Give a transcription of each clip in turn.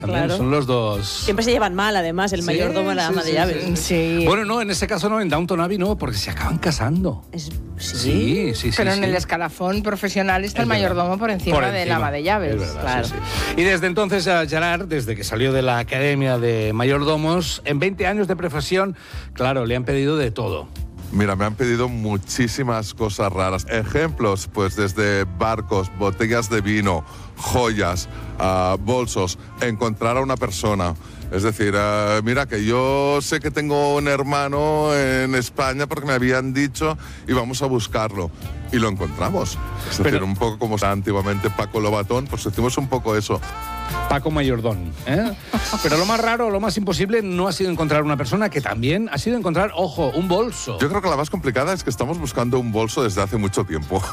También Claro. son los dos. Siempre se llevan mal, además, el mayordomo y la ama de llaves. Sí. Bueno, no, en ese caso no, en Downton Abbey no, porque se acaban casando. Sí. Sí. Pero en sí. el escalafón profesional está Es el verdad. mayordomo por encima del ama de llaves. Es verdad, claro. sí. Y desde entonces a Gerard, desde que salió de la Academia de Mayordomos, en 20 años de profesión, claro, le han pedido de todo. Mira, me han pedido muchísimas cosas raras. Ejemplos, pues desde barcos, botellas de vino, joyas, bolsos, encontrar a una persona. Es decir, mira que yo sé que tengo un hermano en España porque me habían dicho y vamos a buscarlo. Y lo encontramos. Es decir, un poco como antiguamente Paco Lobatón, pues hicimos un poco eso. Paco Mayordón, ¿eh? Pero lo más raro, lo más imposible no ha sido encontrar una persona, que también ha sido encontrar, ojo, un bolso. Yo creo que la más complicada es que estamos buscando un bolso desde hace mucho tiempo.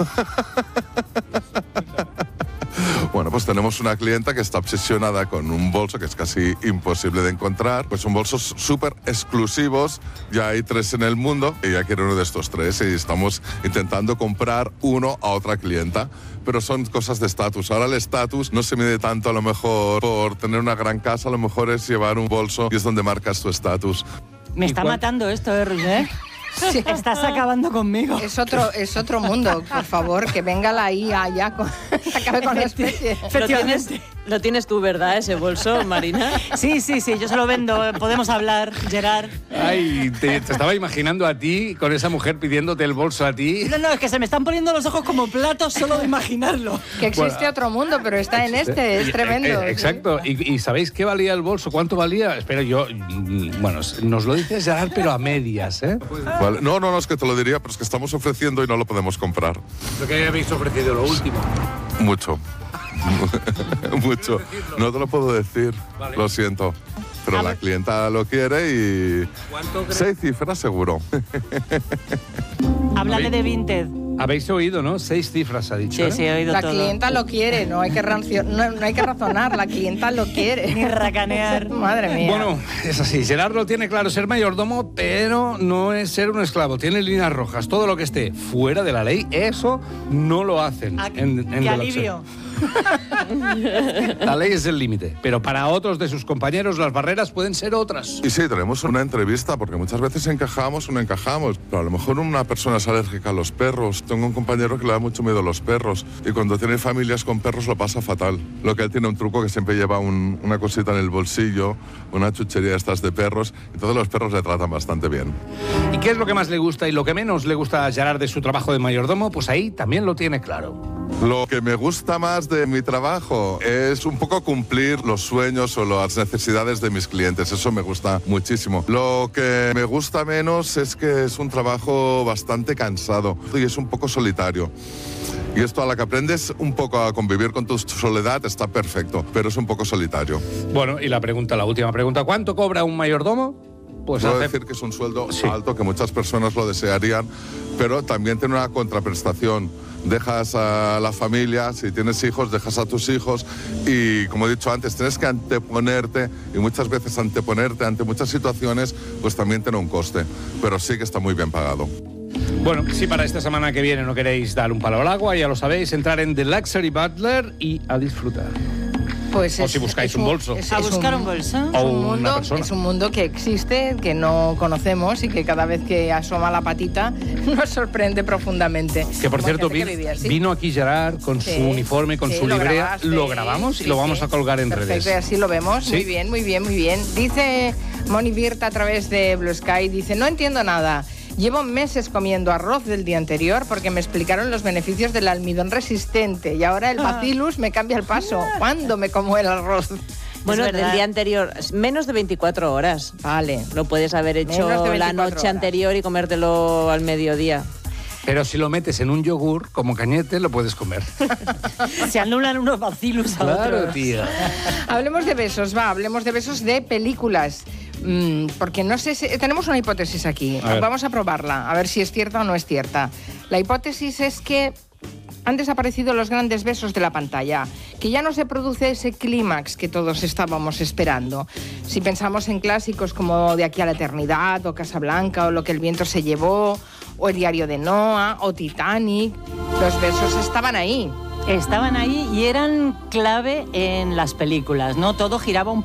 Bueno, pues tenemos una clienta que está obsesionada con un bolso que es casi imposible de encontrar. Pues son bolsos súper exclusivos, ya hay 3 en el mundo y ella quiere uno de estos 3 y estamos intentando comprar uno a otra clienta. Pero son cosas de estatus. Ahora el estatus no se mide tanto a lo mejor por tener una gran casa, a lo mejor es llevar un bolso y es donde marcas tu estatus. Me está matando esto, Roger. Sí. Estás acabando conmigo. Es otro mundo, por favor, que venga la IA ya, acabe con la especie. Lo tienes tú, ¿verdad, ese bolso, Marina? Sí, yo se lo vendo. Podemos hablar, Gerard. Ay, te estaba imaginando a ti con esa mujer pidiéndote el bolso a ti. No, es que se me están poniendo los ojos como platos solo de imaginarlo. Que existe otro mundo, pero está en este, es tremendo. Exacto. ¿Y sabéis qué valía el bolso? ¿Cuánto valía? Espera, bueno, nos lo dices Gerard, pero a medias, ¿eh? Vale. No, es que te lo diría, pero es que estamos ofreciendo y no lo podemos comprar. Lo que habéis ofrecido, lo último. Mucho. Mucho. No te lo puedo decir, Vale. Lo siento. Pero la clienta lo quiere y... ¿Cuánto crees? 6 cifras seguro. Háblale de Vinted. Habéis oído, ¿no? 6 cifras ha dicho. Sí, he oído La todo. clienta lo quiere, no hay que razonar, la clienta lo quiere. Ni racanear. Madre mía. Bueno, es así. Gerard lo tiene claro, ser mayordomo, pero no es ser un esclavo. Tiene líneas rojas. Todo lo que esté fuera de la ley, eso no lo hacen. En ¡Qué Deluxe. alivio! La ley es el límite, pero para otros de sus compañeros las barreras pueden ser otras. Y sí, tenemos una entrevista, porque muchas veces encajamos o no encajamos. Pero a lo mejor una persona es alérgica a los perros. Tengo un compañero que le da mucho miedo a los perros. Y cuando tiene familias con perros lo pasa fatal. Lo que él tiene un truco que siempre lleva una cosita en el bolsillo, una chuchería de estas de perros. Y todos los perros le tratan bastante bien. ¿Y qué es lo que más le gusta y lo que menos le gusta a Gerard de su trabajo de mayordomo? Pues ahí también lo tiene claro. Lo que me gusta más de mi trabajo es un poco cumplir los sueños o las necesidades de mis clientes. Eso me gusta muchísimo. Lo que me gusta menos es que es un trabajo bastante cansado y es un poco solitario. Y esto, a la que aprendes un poco a convivir con tu soledad, está perfecto, pero es un poco solitario. Bueno, y la última pregunta, ¿cuánto cobra un mayordomo? Pues Puedo decir que es un sueldo alto, que muchas personas lo desearían, pero también tiene una contraprestación. Dejas a la familia, si tienes hijos, dejas a tus hijos y, como he dicho antes, tienes que anteponerte y muchas veces anteponerte ante muchas situaciones, pues también tiene un coste, pero sí que está muy bien pagado. Bueno, si para esta semana que viene no queréis dar un palo al agua, ya lo sabéis, entrar en The Luxury Butler y a disfrutar. Pues o si buscáis un bolso. A buscar un bolso. O una persona. Es un mundo que existe, que no conocemos y que cada vez que asoma la patita nos sorprende profundamente. Que por Como cierto, gente que vivía así. vino aquí Gerard con su uniforme, con su librea. grabaste. Lo grabamos y Sí, lo vamos a colgar en Perfecto, redes. y así lo vemos. Sí. Muy bien, muy bien, muy bien. Dice Moni Birta a través de Blue Sky, dice, no entiendo nada. Llevo meses comiendo arroz del día anterior porque me explicaron los beneficios del almidón resistente y ahora el bacillus me cambia el paso. ¿Cuándo me como el arroz? Bueno, Es del verdad. día anterior, menos de 24 horas. Vale. Lo puedes haber hecho Menos de la 24 noche horas. anterior y comértelo al mediodía. Pero si lo metes en un yogur, como cañete, lo puedes comer. Se anulan unos bacillus a Claro, otros. tío. Hablemos de besos, hablemos de besos de películas. Porque no sé si... Tenemos una hipótesis aquí. A ver. Vamos a probarla, a ver si es cierta o no es cierta. La hipótesis es que han desaparecido los grandes besos de la pantalla, que ya no se produce ese clímax que todos estábamos esperando. Si pensamos en clásicos como De aquí a la eternidad, o Casablanca, o Lo que el viento se llevó, o El diario de Noah, o Titanic, los besos estaban ahí. Estaban ahí y eran clave en las películas, ¿no? Todo giraba un